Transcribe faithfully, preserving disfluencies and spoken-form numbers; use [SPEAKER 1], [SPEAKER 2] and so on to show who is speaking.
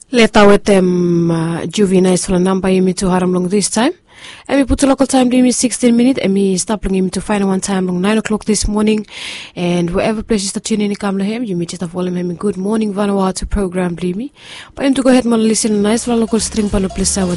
[SPEAKER 1] Leta with them uh, Juvenile for a number you to haram long this time. And we put the local time to me sixteen minutes and me stop him to final one time long nine o'clock this morning. And wherever places that tune in come to him, you may just have volume him good morning Vanuatu program believe me. But him to go ahead and listen nice local string pan of place